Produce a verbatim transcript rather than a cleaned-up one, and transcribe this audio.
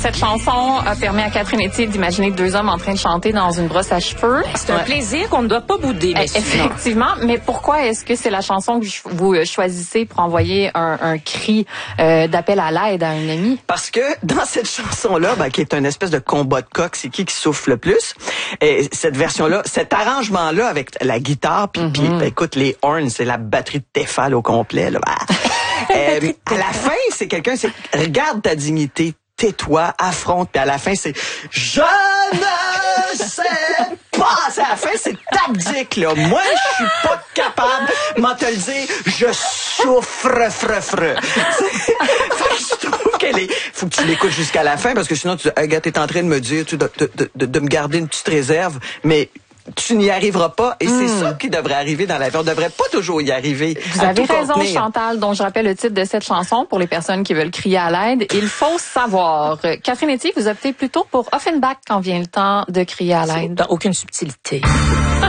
cette chanson a permis à Catherine Etier d'imaginer deux hommes en train de chanter dans une brosse à cheveux. C'est un ouais. plaisir qu'on ne doit pas bouder. Mais effectivement, mais pourquoi est-ce que c'est la chanson que vous choisissez pour envoyer un, un cri euh, d'appel à l'aide à un ami? Parce que dans cette chanson-là, ben, qui est une espèce de combat de coq, c'est qui qui souffle le plus? Et cette version-là, cet arrangement-là avec la guitare, puis mm-hmm. ben, écoute, les horns, c'est la batterie de Tefal au complet. Là. euh, à la fin, c'est quelqu'un, c'est regarde ta dignité, tais-toi, affronte. Puis à la fin, c'est je ne sais pas. À la fin, c'est tactique, là. Moi, je suis pas capable, m'en te le dire, je souffre, fre, fre. Je trouve qu'elle est. Faut que tu l'écoutes jusqu'à la fin parce que sinon, tu Agathe est en train de me dire, tu, de, de, de, de me garder une petite réserve, mais tu n'y arriveras pas. Et c'est mm. ça qui devrait arriver dans la vie. On ne devrait pas toujours y arriver. Vous avez raison, contenir. Chantal, dont je rappelle le titre de cette chanson pour les personnes qui veulent crier à l'aide. Il faut savoir. Catherine Etier, vous optez plutôt pour Offenbach quand vient le temps de crier à l'aide. Dans aucune subtilité.